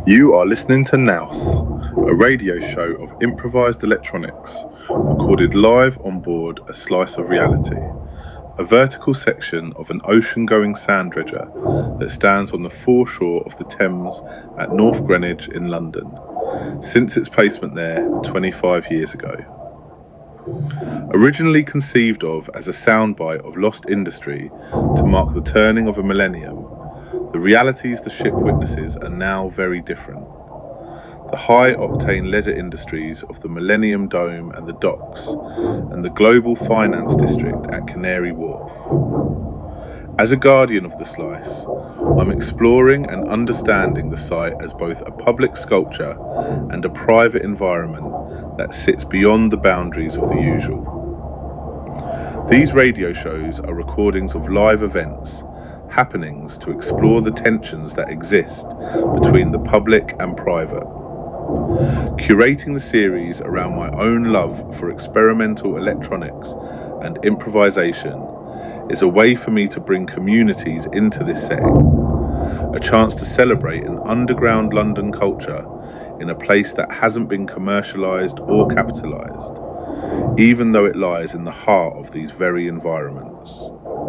You are listening to Nous, a radio show of improvised electronics, recorded live on board a slice of reality, a vertical section of an ocean-going sand dredger that stands on the foreshore of the Thames at North Greenwich in London, since its placement there 25 years ago. Originally conceived of as a soundbite of lost industry to mark the turning of a millennium, the realities the ship witnesses are now very different. The high-octane leisure industries of the Millennium Dome and the docks, and the global finance district at Canary Wharf. As a guardian of the slice, I'm exploring and understanding the site as both a public sculpture and a private environment that sits beyond the boundaries of the usual. These radio shows are recordings of live events, happenings to explore the tensions that exist between the public and private. Curating the series around my own love for experimental electronics and improvisation is a way for me to bring communities into this setting, a chance to celebrate an underground London culture in a place that hasn't been commercialised or capitalised, even though it lies in the heart of these very environments.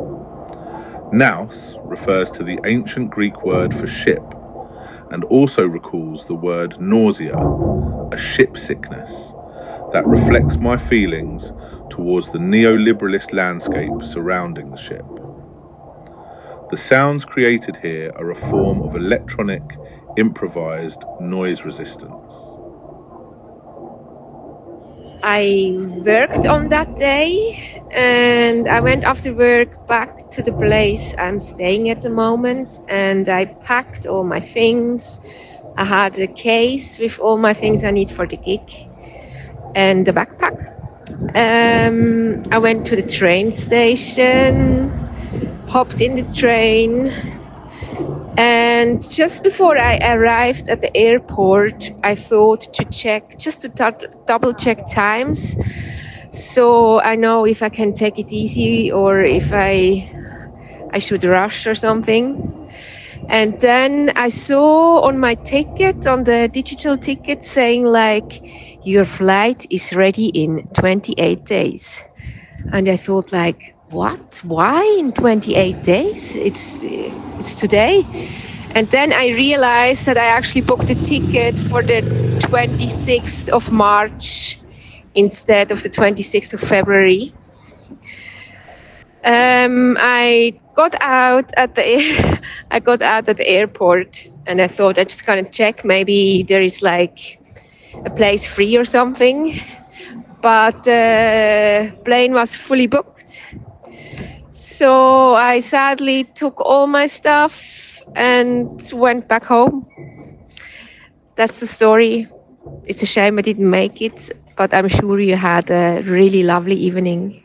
Nous refers to the ancient Greek word for ship, and also recalls the word nausea, a ship sickness, that reflects my feelings towards the neoliberalist landscape surrounding the ship. The sounds created here are a form of electronic, improvised noise resistance. I worked on that day and I went after work back to the place I'm staying at the moment, and I packed all my things. I had a case with all my things I need for the gig and the backpack. I went to the train station, hopped in the train, and just before I arrived at the airport, I thought to check, just to double check times, so I know if I can take it easy or if I should rush or something. And then I saw on my ticket, on the digital ticket, saying like, your flight is ready in 28 days. And I thought like, what? Why in 28 days? It's today. And then I realized that I actually booked a ticket for the 26th of March instead of the 26th of February. I got out at the airport, and I thought I just gonna check, maybe there is like a place free or something. But the plane was fully booked. So I sadly took all my stuff and went back home. That's the story. It's a shame I didn't make it, but I'm sure you had a really lovely evening.